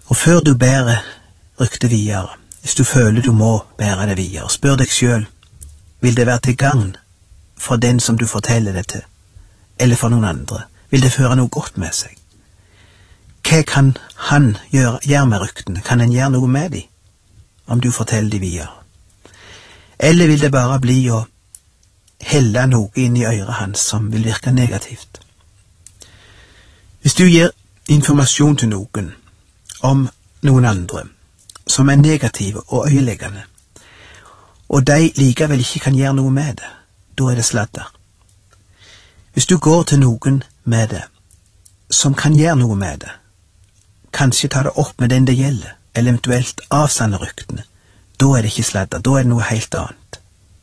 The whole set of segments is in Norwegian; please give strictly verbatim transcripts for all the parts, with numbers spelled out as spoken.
Og før du bærer ryktet videre, hvis du føler du må bære det videre, spør deg selv, vil det være til gagn for den som du forteller det til, eller for noen andre? Vil det føre noe godt med seg? Hva kan han gjøre, gjøre med ryktene? Kan han gjøre noe med dem, om du forteller dem videre? Eller vil det bare bli å helle noe inn i øret hans som vil virke negativt? Hvis du gir informasjon til noen om noen andre som er negative og øyeleggende, og de likevel ikke kan gjøre noe med det, da er det sladder. Hvis du går til noen med det, som kan gjøre noe med det, kanskje ta det opp med den det gjelder, eller eventuelt avsende ryktene, da er det ikke sladder, da er det noe helt annet.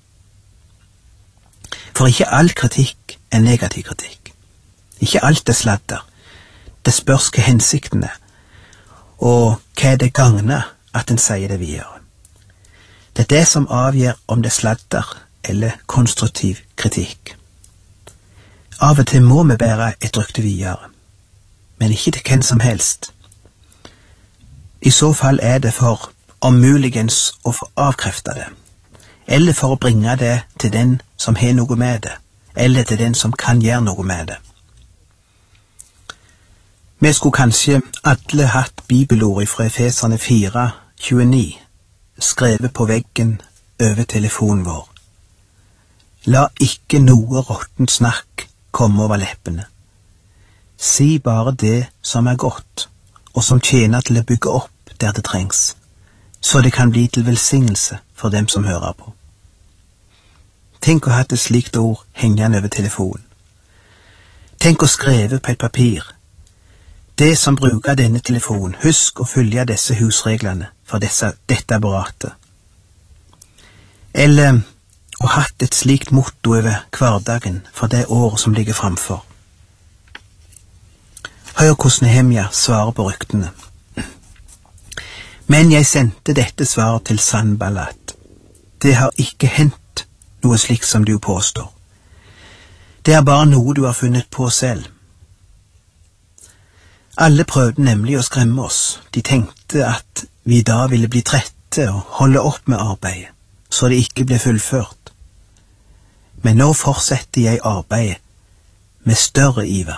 For ikke all kritikk er negativ kritikk. Ikke alt er sladder. Det spørs hva hensikten er, og hva det gagner at en sier det videre. Det er det som avgjør om det er sladder eller konstruktiv kritikk. Av og til må vi bære et rykte videre, men ikke til hvem som helst. I så fall er det for om muligens å få avkreftet det, eller for å bringe det til den som har noe med det, eller til den som kan gjøre noe med det. Vi skulle kanskje alle hatt bibelord fra Efeserne fire tjueni skrevet på veggen over telefonen vår. La ikke noe råttent snakk komme over leppene. Si bare det som er godt, og som tjener til å bygge opp der det trengs, så det kan bli til velsignelse for dem som hører på. Tenk å ha et slikt ord hengende over telefonen. Tenk å skrive på et papir. Det som bruker denne telefonen, husk å følge disse husreglene for disse, dette apparatet. Eller å ha et slikt motto over hverdagen for det året som ligger framfor. Hør hvordan Nehemja svarer på ryktene. Men jeg sendte dette svaret til Sanballat. Det har ikke hendt noe slikt som du påstår. Det er bare noe du har funnet på selv. Alle prøvde nemlig å skremme oss. De tenkte at vi da ville bli trette og holde opp med arbeidet, så det ikke ble fullført. Men nå fortsetter jeg arbeidet med større iver.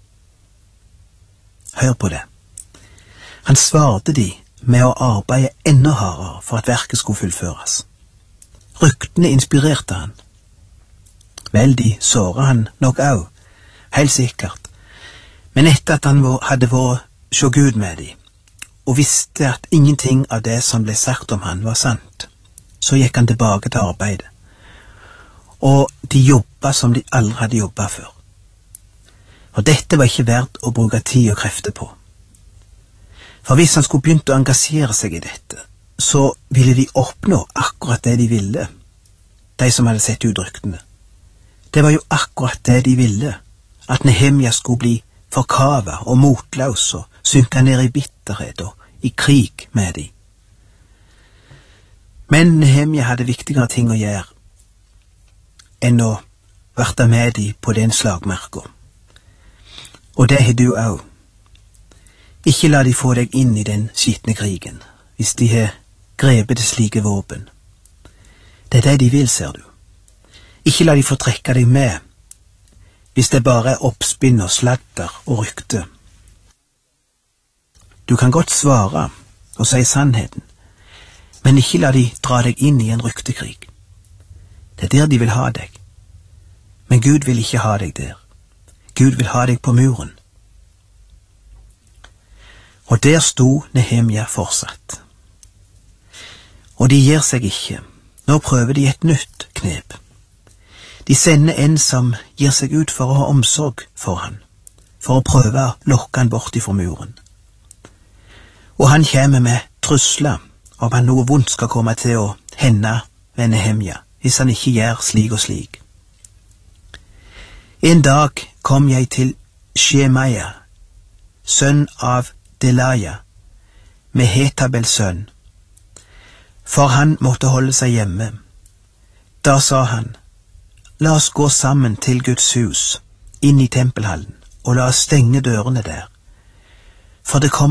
Hør på det. Han svarte de med å arbeide enda hardere for at verket skulle fullføres. Ryktene inspirerte han. Vel, de såret han nok også, helt sikkert. Men etter at han hadde vært så Gud med dem, og visste at ingenting av det som ble sagt om han var sant, så gikk han tilbake til arbeidet. Og de jobbet som de aldri hadde jobbet før. Og dette var ikke verdt å bruke tid og krefter på. For hvis han skulle begynt å engasjere seg i dette, så ville de oppnå akkurat det de ville, de som hadde sett ut ryktene. Det var jo akkurat det de ville, at Nehemja skulle bli forkavet og motløs og synke ned i bitterhet og i krig med dem. Men Nehemja hadde viktigere ting å gjøre enn å verte med dem på den slagmarken. Og det har du også. Ikke la de få deg inn i den skitne krigen, hvis de har grepet til slike våpen. Det er det de vil, ser du. Ikke la de få trekke deg med, hvis det bare er oppspinn og sladder og rykte. Du kan godt svare og si sannheten, men ikke la de dra deg inn i en ryktekrig. Det er der de vil ha deg. Men Gud vil ikke ha deg der. Gud vil ha deg på muren. Og der sto Nehemja fortsatt. Og de gir seg ikke. Nå prøver de et nytt knep. De sender en som gir seg ut for å ha omsorg for han, for å prøve å lokke han bort ifra muren. Og han kommer med trusler om at noe vondt skal komme til å hende ved Nehemja, hvis han ikke gjør slik og slik. En dag kom jeg til Shemaya, sønn av Delaja, med Hetabels sønn, for han måtte holde seg hjemme. Da sa han, la oss gå sammen til Guds hus, inn i tempelhallen, og la oss stenge dørene der, for det kommer